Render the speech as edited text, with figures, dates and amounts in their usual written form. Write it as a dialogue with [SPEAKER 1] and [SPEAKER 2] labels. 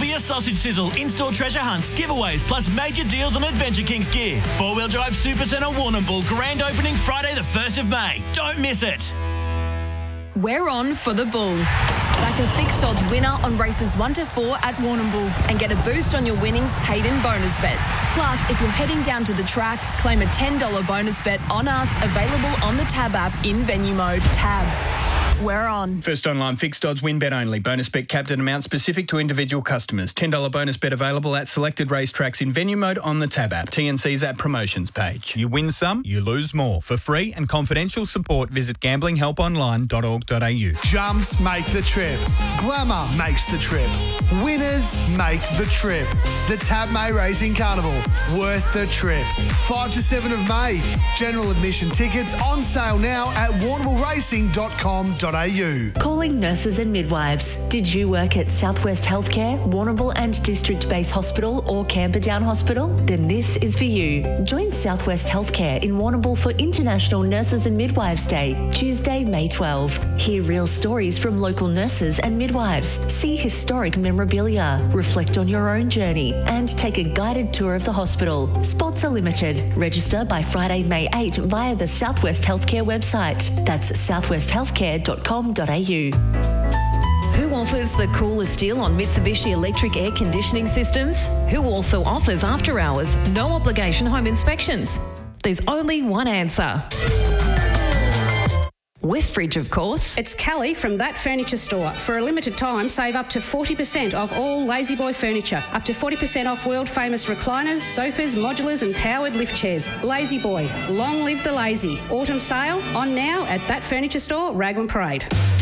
[SPEAKER 1] your sausage sizzle, in-store treasure hunts, giveaways, plus major deals on Adventure Kings gear. 4-wheel drive Supercentre Warrnambool, grand opening Friday the 1st of May. Don't miss it.
[SPEAKER 2] We're on for the bull. Back a fixed odds winner on races 1 to 4 at Warrnambool and get a boost on your winnings paid in bonus bets. Plus, if you're heading down to the track, claim a $10 bonus bet on us, available on the Tab app in venue mode. Tab. We're on.
[SPEAKER 3] First online fixed odds win bet only. Bonus bet capped at amount specific to individual customers. $10 bonus bet available at selected racetracks in venue mode on the Tab app. TNC's at promotions page.
[SPEAKER 4] You win some, you lose more. For free and confidential support, visit gamblinghelponline.org.au.
[SPEAKER 5] Jumps make the trip. Glamour makes the trip. Winners make the trip. The Tab May Racing Carnival. Worth the trip. 5 to 7 of May. General admission tickets on sale now at warrnamboolracing.com.au.
[SPEAKER 6] Calling nurses and midwives. Did you work at Southwest Healthcare, Warrnambool and District Base Hospital or Camperdown Hospital? Then this is for you. Join Southwest Healthcare in Warrnambool for International Nurses and Midwives Day, Tuesday, May 12. Hear real stories from local nurses and midwives. See historic memorabilia. Reflect on your own journey and take a guided tour of the hospital. Spots are limited. Register by Friday, May 8 via the Southwest Healthcare website. That's southwesthealthcare.com.au.
[SPEAKER 7] Who offers the coolest deal on Mitsubishi electric air conditioning systems? Who also offers after hours, no obligation home inspections? There's only one answer. Westbridge, of course.
[SPEAKER 8] It's Callie from That Furniture Store. For a limited time, save up to 40% off all Lazy Boy furniture. Up to 40% off world-famous recliners, sofas, modulars and powered lift chairs. Lazy Boy, long live the lazy. Autumn sale on now at That Furniture Store, Raglan Parade.